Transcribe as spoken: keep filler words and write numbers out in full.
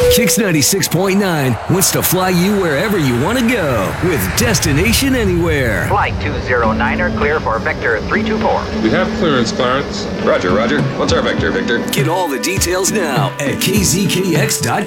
Kix ninety-six point nine wants to fly you wherever you want to go with Destination Anywhere. Flight two oh niner clear for Vector three two four. We have clearance, Clarence. Roger, roger. What's our vector, Victor? Get all the details now at K Z K X dot